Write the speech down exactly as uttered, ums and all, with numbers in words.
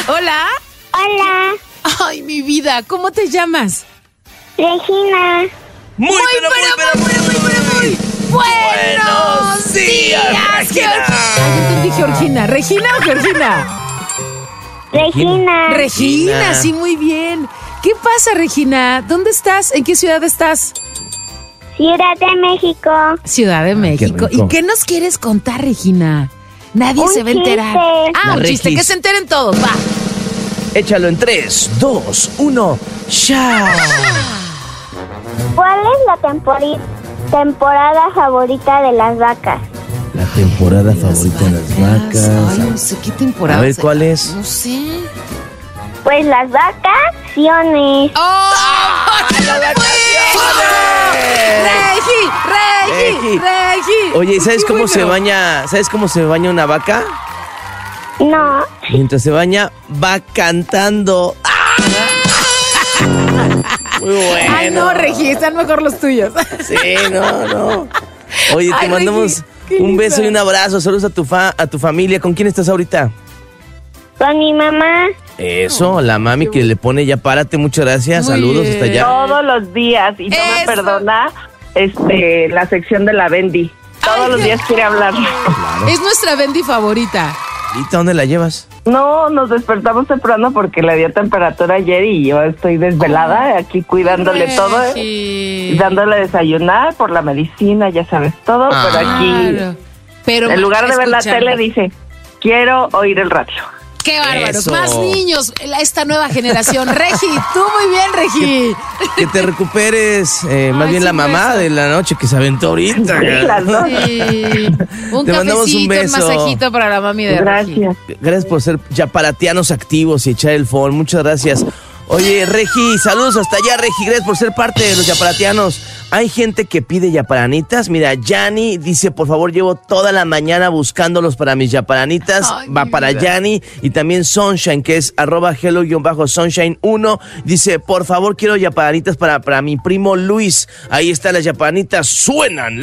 Hola. Hola. Ay, mi vida, ¿cómo te llamas? Regina. Muy, Muy, pero, pero, muy, pero, muy, muy, pero, muy. Buenos días, Regina. Ay, yo entendí Georgina. ¿Regina o Georgina? Regina. Regina, Regina. sí, muy bien. ¿Qué pasa, Regina? ¿Dónde estás? ¿En qué ciudad estás? Ciudad de México. Ciudad de México. rico. ¿Y qué nos quieres contar, Regina? Nadie Un se va a enterar. chiste. Ah, La un chiste, Regis. que se enteren todos, va. Échalo en tres, dos, uno, ¡ya! ¿Cuál es la tempori- temporada favorita de las vacas? La temporada favorita de las vacas. Ay, no sé qué temporada. A ver, se- ¿cuál es? No sé. Pues las vacaciones. ¡Oh! las ¡Regi! ¡Regi! Regi. ¡Regi! Oye, ¿y ¿sabes Qué cómo se bueno. baña? ¿Sabes cómo se baña una vaca? No. Mientras se baña, va cantando. Muy bueno. Ay, no, Regi, están mejor los tuyos. Sí, no, no. Oye, te Ay, mandamos Regi, qué un linda. beso y un abrazo. Saludos a tu fa a tu familia. ¿Con quién estás ahorita? Con mi mamá. Eso, la mami que le pone ya párate. Muchas gracias. Muy Saludos bien. hasta allá. Todos los días y no me Eso. perdona este la sección de la Bendy. Todos Ay, los qué- días quiere hablar. Es nuestra Bendy favorita. ¿Ahorita dónde la llevas? No, nos despertamos temprano porque le dio temperatura ayer y yo estoy desvelada aquí cuidándole todo y Regi. dándole desayunar por la medicina, ya sabes todo, Ah. pero aquí Claro. Pero en lugar de ver la escuchando. tele dice, quiero oír el radio. ¡Qué bárbaro! Eso. Más niños, la- esta nueva generación. Regi, tú muy bien, Regi. Que te recuperes. eh, más Ay, bien sí, la un mamá beso. de la noche que se aventó ahorita. Las dos. Sí. Un Te mandamos cafecito, un un, beso. masajito para la mami de Regi. Gracias. Gracias por ser yaparatianos activos y echar el phone. Muchas gracias. Oye, Regi, saludos hasta allá, Regi. Gracias por ser parte de los yaparatianos. Hay gente que pide yaparanitas. Mira, Yani dice, por favor, llevo toda la mañana buscándolos para mis yaparanitas. Ay, Va mi para vida. Yani. Y también Sunshine, que es arroba hello-sunshine uno. Dice, por favor, quiero yaparanitas para, para mi primo Luis. Ahí están las yaparanitas. Suenan.